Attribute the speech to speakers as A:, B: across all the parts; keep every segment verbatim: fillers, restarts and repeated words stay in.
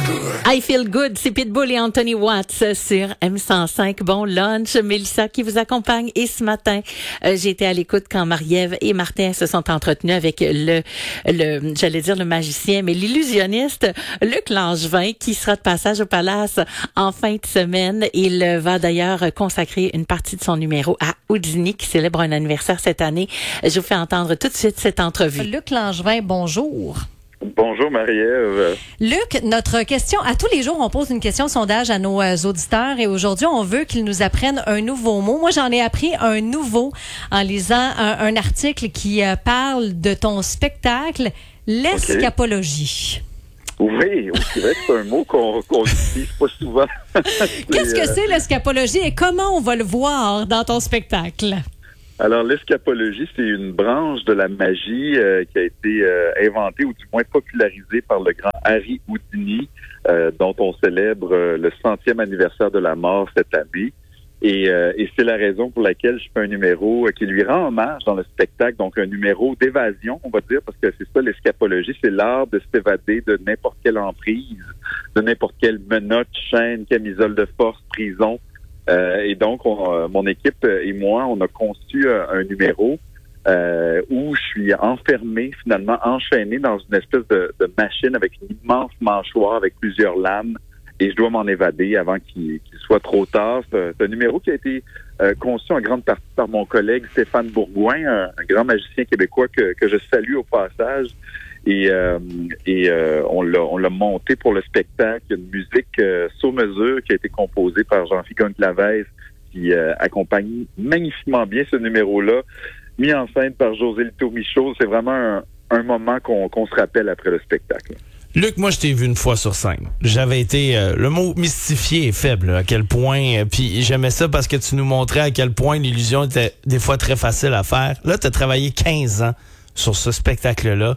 A: I Feel Good, c'est Pitbull et Anthony Watts sur M cent cinq. Bon lunch, Mélissa qui vous accompagne. Et ce matin, euh, j'ai été à l'écoute quand Marie-Ève et Martin se sont entretenus avec le, le j'allais dire le magicien, mais l'illusionniste Luc Langevin qui sera de passage au Palace en fin de semaine. Il va d'ailleurs consacrer une partie de son numéro à Houdini qui célèbre un anniversaire cette année. Je vous fais entendre tout de suite cette entrevue.
B: Luc Langevin, bonjour.
C: Bonjour Marie-Ève.
B: Luc, notre question, à tous les jours, on pose une question sondage à nos euh, auditeurs et aujourd'hui, on veut qu'ils nous apprennent un nouveau mot. Moi, j'en ai appris un nouveau en lisant un, un article qui euh, parle de ton spectacle, l'escapologie.
C: Okay. Oui, c'est vrai que c'est un mot qu'on qu'on utilise pas souvent.
B: Qu'est-ce que c'est l'escapologie et comment on va le voir dans ton spectacle?
C: Alors, l'escapologie, c'est une branche de la magie euh, qui a été euh, inventée ou du moins popularisée par le grand Harry Houdini, euh, dont on célèbre euh, le centième anniversaire de la mort cette année. Et, euh, et c'est la raison pour laquelle je fais un numéro euh, qui lui rend hommage dans le spectacle, donc un numéro d'évasion, on va dire, parce que c'est ça, l'escapologie, c'est l'art de s'évader de n'importe quelle emprise, de n'importe quelle menotte, chaîne, camisole de force, prison. Euh, et donc, on, euh, mon équipe et moi, on a conçu euh, un numéro euh, où je suis enfermé, finalement, enchaîné dans une espèce de, de machine avec une immense mâchoire avec plusieurs lames et je dois m'en évader avant qu'il, qu'il soit trop tard. C'est, c'est un numéro qui a été euh, conçu en grande partie par mon collègue Stéphane Bourgoin, un, un grand magicien québécois que, que je salue au passage. Et, euh, et euh, on l'a on l'a monté pour le spectacle. Il y a une musique euh, sur mesure qui a été composée par Jean-Philippe Clavez qui euh, accompagne magnifiquement bien ce numéro-là, mis en scène par José Lito Michaud. C'est vraiment un, un moment qu'on, qu'on se rappelle après le spectacle.
D: Luc, moi, je t'ai vu une fois sur scène. J'avais été, euh, le mot mystifié est faible, là, à quel point, euh, puis j'aimais ça parce que tu nous montrais à quel point l'illusion était des fois très facile à faire. Là, tu as travaillé quinze ans sur ce spectacle-là.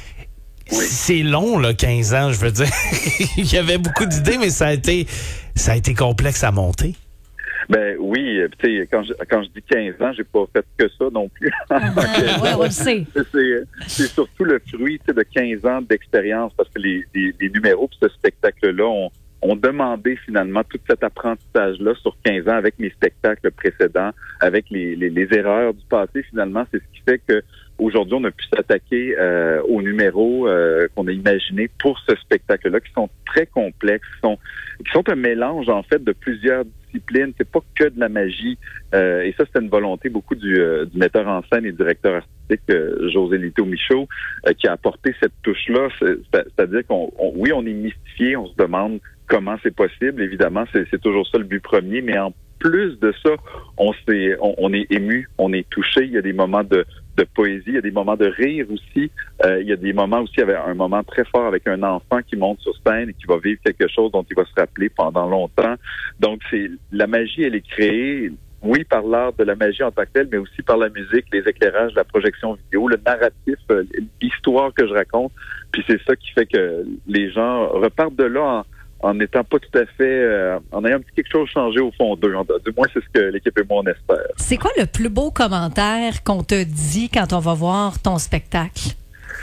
D: Oui. C'est long, là, quinze ans, je veux dire. Il y avait beaucoup d'idées, mais ça a été, ça a été complexe à monter.
C: Ben oui, tu sais, quand je, quand je dis quinze ans, j'ai pas fait que ça non plus.
B: Uh-huh. Oui, on le sait.
C: C'est, c'est surtout le fruit de quinze ans d'expérience parce que les, les, les numéros pour ce spectacle-là ont, ont demandé finalement tout cet apprentissage-là sur quinze ans avec mes spectacles précédents, avec les, les, les erreurs du passé finalement. C'est ce qui fait que aujourd'hui, on a pu s'attaquer euh, aux numéros euh, qu'on a imaginés pour ce spectacle-là, qui sont très complexes, qui sont, qui sont un mélange, en fait, de plusieurs disciplines. C'est pas que de la magie. Euh, et ça, c'était une volonté beaucoup du, euh, du metteur en scène et directeur artistique euh, José Lito Michaud, euh, qui a apporté cette touche-là. C'est, c'est-à-dire qu'on, on, oui, on est mystifié, on se demande comment c'est possible. Évidemment, c'est, c'est toujours ça le but premier, mais en plus de ça, on, s'est, on, on est ému, on est touché. Il y a des moments de de poésie, il y a des moments de rire aussi. Euh, il y a des moments aussi, il y avait un moment très fort avec un enfant qui monte sur scène et qui va vivre quelque chose dont il va se rappeler pendant longtemps. Donc, c'est la magie, elle est créée, oui, par l'art de la magie en tant que telle, mais aussi par la musique, les éclairages, la projection vidéo, le narratif, euh, l'histoire que je raconte. Puis c'est ça qui fait que les gens repartent de là en en n'étant pas tout à fait, euh, en ayant quelque chose changé au fond d'eux. Du moins, c'est ce que l'équipe et moi, on espère.
B: C'est quoi le plus beau commentaire qu'on te dit quand on va voir ton spectacle?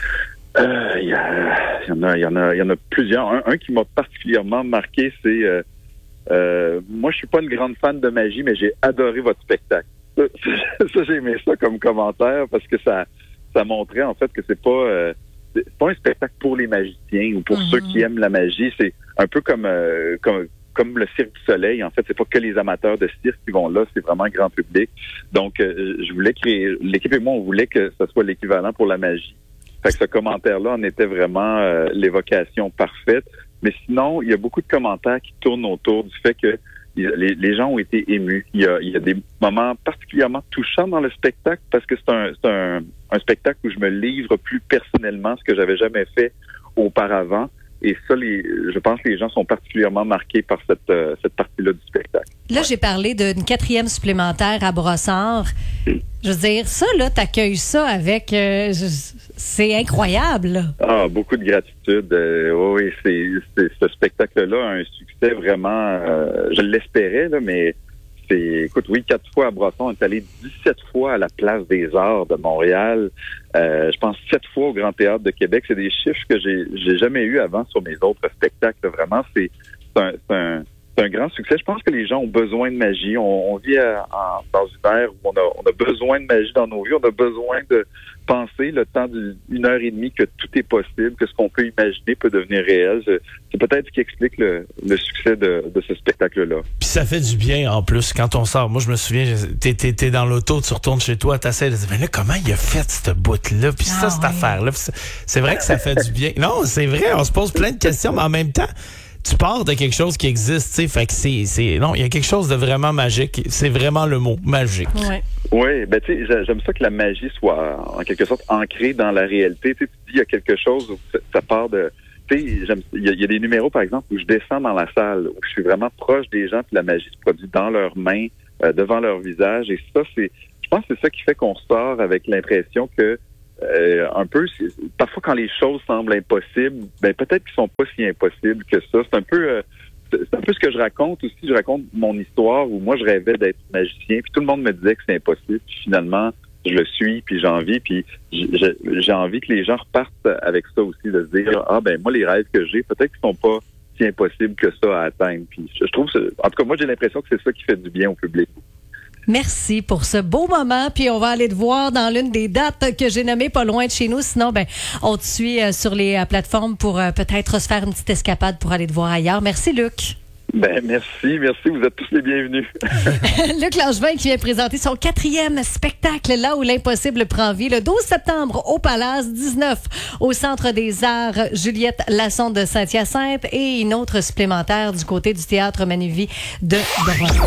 C: Euh, il y, y en a, il y en a, il y en a plusieurs. Un, un qui m'a particulièrement marqué, c'est, euh, euh, moi, je suis pas une grande fan de magie, mais j'ai adoré votre spectacle. Ça, ça j'ai aimé ça comme commentaire parce que ça, ça montrait, en fait, que c'est pas, euh, c'est pas un spectacle pour les magiciens ou pour mm-hmm. ceux qui aiment la magie. C'est un peu comme, euh, comme comme le Cirque du Soleil. En fait, c'est pas que les amateurs de cirque qui vont là, c'est vraiment grand public. Donc, euh, je voulais créer, l'équipe et moi, on voulait que ce soit l'équivalent pour la magie. Fait que ce commentaire-là en était vraiment euh, l'évocation parfaite. Mais sinon, il y a beaucoup de commentaires qui tournent autour du fait que les, les gens ont été émus. Il y, a, il y a des moments particulièrement touchants dans le spectacle parce que c'est un, c'est un, un spectacle où je me livre plus personnellement, ce que j'avais jamais fait auparavant. Et ça, les, je pense que les gens sont particulièrement marqués par cette, euh, cette partie-là du spectacle.
B: Là, j'ai parlé d'une quatrième supplémentaire à Brossard. Je veux dire, ça, là, t'accueilles ça avec... Euh, je, c'est incroyable, là.
C: Ah, beaucoup de gratitude. Euh, oui, c'est, c'est, ce spectacle-là a un succès vraiment... Euh, je l'espérais, là, mais c'est, écoute, oui, quatre fois à Brasson, on est allé dix-sept fois à la Place des Arts de Montréal. Euh, je pense sept fois au Grand Théâtre de Québec. C'est des chiffres que j'ai, j'ai jamais eu avant sur mes autres spectacles. Vraiment, c'est, c'est un, c'est un C'est un grand succès. Je pense que les gens ont besoin de magie. On, on vit à, en, dans une ère où on a, on a besoin de magie dans nos vies. On a besoin de penser le temps d'une heure et demie que tout est possible, que ce qu'on peut imaginer peut devenir réel. C'est, c'est peut-être ce qui explique le, le succès de, de ce spectacle-là.
D: Puis ça fait du bien en plus quand on sort. Moi, je me souviens, t'es, t'es, t'es dans l'auto, tu retournes chez toi, t'essaies de dire, mais là, comment il a fait cette bout-là? Puis ça,
B: Ah,
D: cette
B: oui.
D: affaire-là. Puis c'est, c'est vrai que ça fait du bien. Non, c'est vrai, on se pose plein de questions, mais en même temps, tu pars de quelque chose qui existe, tu sais, fait que c'est, c'est, non, il y a quelque chose de vraiment magique. C'est vraiment le mot, magique.
B: Ouais.
C: Oui, ben tu sais, j'aime ça que la magie soit en quelque sorte ancrée dans la réalité. Tu sais, tu dis, il y a quelque chose où ça part de... Tu sais, j'aime- il y, a- il y a des numéros, par exemple, où je descends dans la salle, où je suis vraiment proche des gens, puis la magie se produit dans leurs mains, euh, devant leur visage. Et ça, c'est... Je pense que c'est ça qui fait qu'on sort avec l'impression que Euh, un peu, c'est- parfois quand les choses semblent impossibles, ben peut-être qu'ils sont pas si impossibles que ça. C'est un peu, euh, c'est c'est un peu ce que je raconte aussi. Je raconte mon histoire où moi je rêvais d'être magicien, puis tout le monde me disait que c'est impossible. Puis finalement, je le suis, puis j'ai envie, puis j'ai j'ai envie que les gens repartent avec ça aussi, de se dire ah ben moi les rêves que j'ai, peut-être qu'ils sont pas si impossibles que ça à atteindre. Puis je, je trouve, que- en tout cas moi j'ai l'impression que c'est ça qui fait du bien au public.
B: Merci pour ce beau moment. Puis on va aller te voir dans l'une des dates que j'ai nommées pas loin de chez nous. Sinon, ben, on te suit euh, sur les euh, plateformes pour euh, peut-être se faire une petite escapade pour aller te voir ailleurs. Merci, Luc.
C: Ben merci, merci, vous êtes tous les bienvenus.
B: Luc Langevin qui vient présenter son quatrième spectacle, Là où l'impossible prend vie, le douze septembre au Palace, dix-neuf au Centre des Arts Juliette Lassonde de Saint-Hyacinthe et une autre supplémentaire du côté du Théâtre Manuvie de Brossard.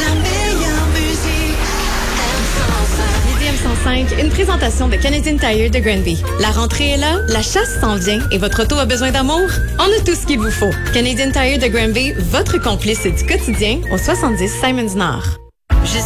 E: Midi M cent cinq, une présentation de Canadian Tire de Granby. La rentrée est là, la chasse s'en vient et votre auto a besoin d'amour? On a tout ce qu'il vous faut. Canadian Tire de Granby, votre complice du quotidien au soixante-dix Simons Nord.